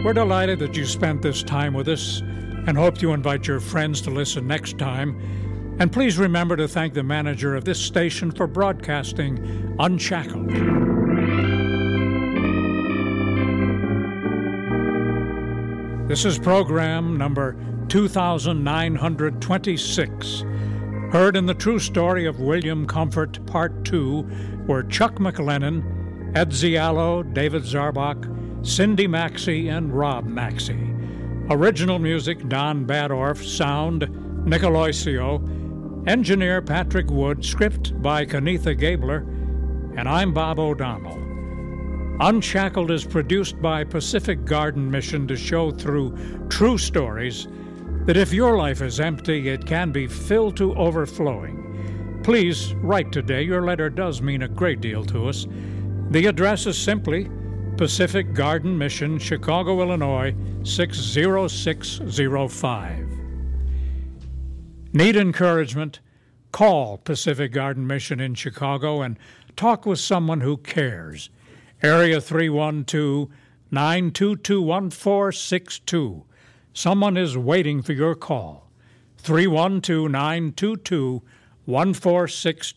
We're delighted that you spent this time with us and hope you invite your friends to listen next time. And please remember to thank the manager of this station for broadcasting Unshackled. This is program number 2926, heard in the true story of William Comfort, Part 2, where Chuck McLennan, Ed Zialo, David Zarbach, Cindy Maxey, and Rob Maxey. Original music, Don Badorf. Sound, Nicoloisio. Engineer, Patrick Wood. Script by Kenitha Gabler. And I'm Bob O'Donnell. Unshackled is produced by Pacific Garden Mission to show through true stories that if your life is empty, it can be filled to overflowing. Please write today. Your letter does mean a great deal to us. The address is simply Pacific Garden Mission, Chicago, Illinois, 60605. Need encouragement? Call Pacific Garden Mission in Chicago and talk with someone who cares. Area 312-922-1462. Someone is waiting for your call. 312-922-1462.